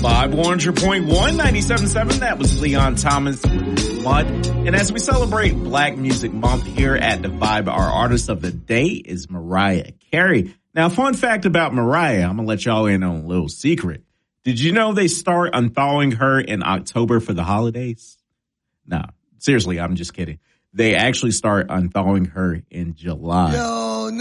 Vibe 100.1, 97.7. That was Leon Thomas with Mud. And as we celebrate Black Music Month here at the Vibe, our artist of the day is Mariah Carey. Now, fun fact about Mariah, I'm going to let y'all in on a little secret. Did you know they start unthawing her in October for the holidays? No, seriously, I'm just kidding. They actually start unthawing her in July. Yo,